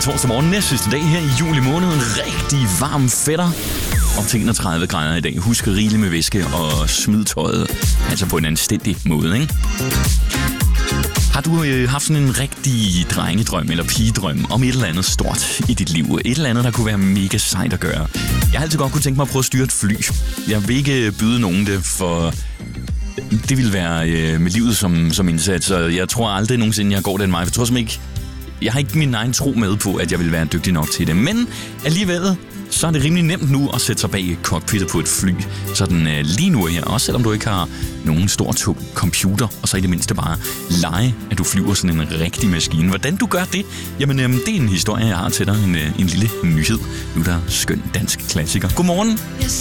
torsdag morgen, næste sidste dag her i juli måned. En rigtig varm fætter. Op til 31 grader i dag. Husk rigeligt med væske og smid tøjet. Altså på en anstændig måde, ikke? Har du haft sådan en rigtig drengedrøm eller pigedrøm om et eller andet stort i dit liv? Et eller andet, der kunne være mega sejt at gøre? Jeg har altid godt kunne tænke mig at prøve at styre et fly. Jeg vil ikke byde nogen det, for det vil være med livet som indsats. Så jeg tror aldrig nogensinde, jeg går den vej. Jeg tror simpelthen ikke, jeg har ikke min egen tro med på, at jeg vil være dygtig nok til det. Men alligevel, så er det rimelig nemt nu at sætte sig bag cockpittet på et fly. Sådan lige nu her, også selvom du ikke har nogen stor tung computer, og så i det mindste bare lege, at du flyver sådan en rigtig maskine. Hvordan du gør det? Jamen, det er en historie, jeg har til dig. En lille nyhed. Nu er der skøn dansk klassiker. Godmorgen. Jeg